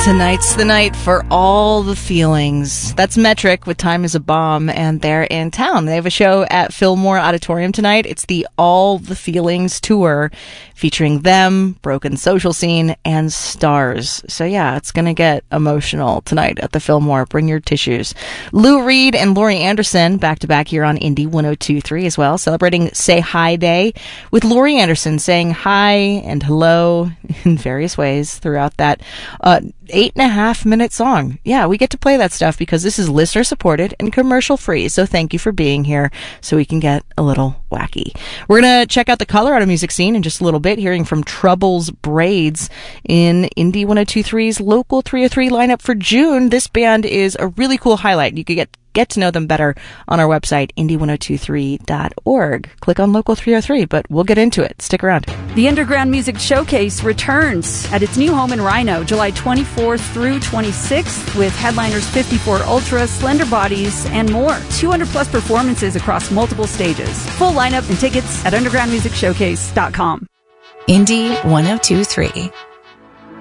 Tonight's the night for all the feelings. That's Metric with Time is a Bomb, and they're in town. They have a show at Fillmore Auditorium tonight. It's the All the Feelings Tour, featuring them, Broken Social Scene, and Stars. So yeah, it's going to get emotional tonight at the Fillmore. Bring your tissues. Lou Reed and Laurie Anderson back-to-back here on Indie 102.3 as well, celebrating Say Hi Day with Laurie Anderson saying hi and hello in various ways throughout that 8.5-minute song. Yeah, we get to play that stuff because this is listener supported and commercial free. So thank you for being here so we can get a little wacky. We're going to check out the Colorado music scene in just a little bit, hearing from Troubles Braids in Indie 102.3's Local 303 lineup for June. This band is a really cool highlight. You could get to know them better on our website, indie1023.org. Click on Local 303, but we'll get into it. Stick around. The Underground Music Showcase returns at its new home in Rhino, July 24th through 26th, with headliners 54 Ultra, Slender Bodies, and more. 200-plus performances across multiple stages. Full lineup and tickets at undergroundmusicshowcase.com. Indie 102.3.